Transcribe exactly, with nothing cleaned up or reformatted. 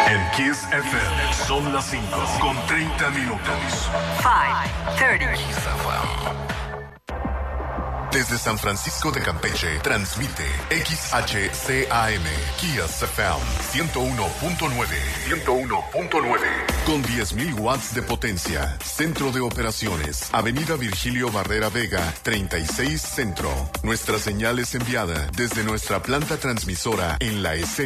En Kiss F M son las cinco con treinta minutos. cinco, treinta. Desde San Francisco de Campeche, transmite X H C A M, Kiss F M, ciento uno punto nueve. ciento uno punto nueve. Con diez mil watts de potencia. Centro de operaciones. Avenida Virgilio Barrera Vega, treinta y seis Centro. Nuestra señal es enviada desde nuestra planta transmisora en la escena.